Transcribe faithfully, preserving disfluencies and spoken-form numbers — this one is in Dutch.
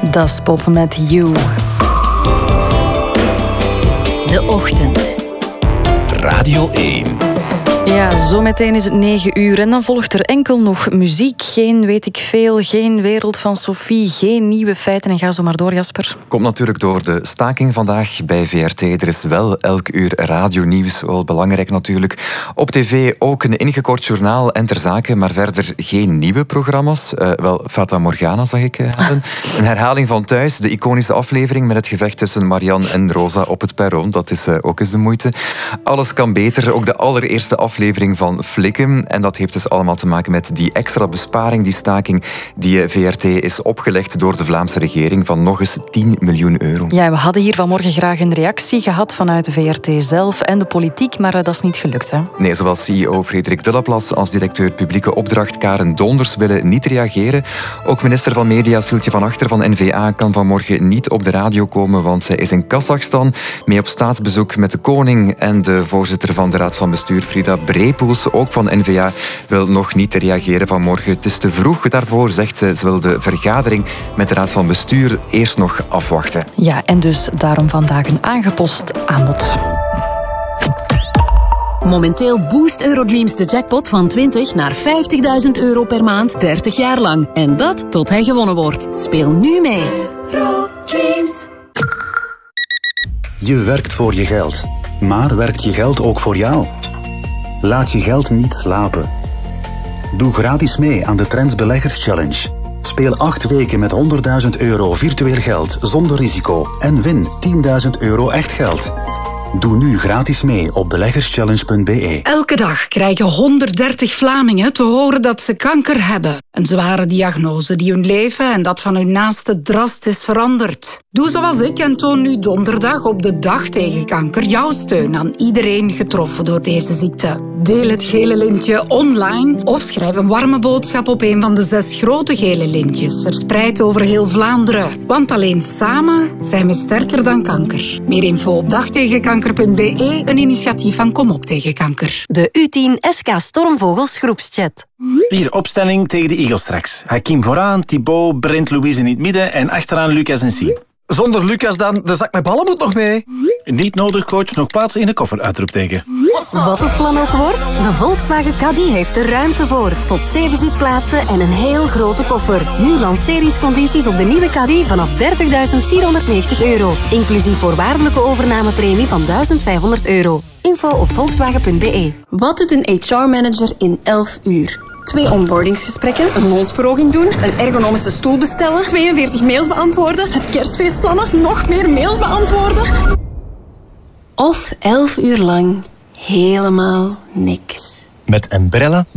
Das Pop met You. De Ochtend. Radio één. Ja, zometeen is het negen uur en dan volgt er enkel nog muziek. Geen weet ik veel, geen Wereld van Sophie, geen nieuwe feiten en ga zo maar door, Jasper. Komt natuurlijk door de staking vandaag bij V R T. Er is wel elk uur radionieuws, wel belangrijk natuurlijk. Op tv ook een ingekort journaal en ter zake, maar verder geen nieuwe programma's. Uh, wel, Fata Morgana zag ik uh, hebben. Een herhaling van Thuis, de iconische aflevering met het gevecht tussen Marianne en Rosa op het perron. Dat is uh, ook eens de moeite. Alles kan beter, ook de allereerste aflevering aflevering van Flikken. En dat heeft dus allemaal te maken met die extra besparing, die staking die V R T is opgelegd door de Vlaamse regering van nog eens tien miljoen euro. Ja, we hadden hier vanmorgen graag een reactie gehad vanuit de V R T zelf en de politiek, maar dat is niet gelukt, hè? Nee, zowel C E O Frederik Delaplace als directeur publieke opdracht Karen Donders willen niet reageren. Ook minister van Media Sieltje van Achter van N V A kan vanmorgen niet op de radio komen, want zij is in Kazachstan mee op staatsbezoek met de koning en de voorzitter van de Raad van Bestuur, Frida Brepoels, ook van N V A, wil nog niet reageren vanmorgen. Het is te vroeg daarvoor, zegt ze. Ze wil de vergadering met de Raad van Bestuur eerst nog afwachten. Ja, en dus daarom vandaag een aangepost aanbod. Momenteel boost Eurodreams de jackpot van twintig naar vijftigduizend euro per maand, dertig jaar lang. En dat tot hij gewonnen wordt. Speel nu mee. Eurodreams. Je werkt voor je geld. Maar werkt je geld ook voor jou? Laat je geld niet slapen. Doe gratis mee aan de Trends Beleggers Challenge. Speel acht weken met honderdduizend euro virtueel geld zonder risico en win tienduizend euro echt geld. Doe nu gratis mee op beleggerschallenge punt b e. Elke dag krijgen honderddertig Vlamingen te horen dat ze kanker hebben. Een zware diagnose die hun leven en dat van hun naasten drastisch verandert. Doe zoals ik en toon nu donderdag op de Dag tegen Kanker jouw steun aan iedereen getroffen door deze ziekte. Deel het gele lintje online of schrijf een warme boodschap op een van de zes grote gele lintjes, verspreid over heel Vlaanderen. Want alleen samen zijn we sterker dan kanker. Meer info op dag tegen kanker punt b e, een initiatief van Kom op tegen kanker. De U tien S K Stormvogels groepschat. Hier, opstelling tegen de Eagles straks. Hakim vooraan, Thibaut, Brent, Louise in het midden en achteraan Lucas en Siem. Zonder Lucas dan, de zak met ballen moet nog mee. Niet nodig, coach. Nog plaats in de koffer, uitroepteken. Wat het plan ook wordt, de Volkswagen Caddy heeft er ruimte voor. Tot zeven zitplaatsen en een heel grote koffer. Nu lanceringscondities op de nieuwe Caddy vanaf dertigduizend vierhonderdnegentig euro. Inclusief voorwaardelijke overnamepremie van duizend vijfhonderd euro. Info op volkswagen punt b e. Wat doet een H R-manager in elf uur? Twee onboardingsgesprekken, een loonsverhoging doen, een ergonomische stoel bestellen, tweeënveertig mails beantwoorden, het kerstfeest plannen, nog meer mails beantwoorden. Of elf uur lang helemaal niks. Met Umbrella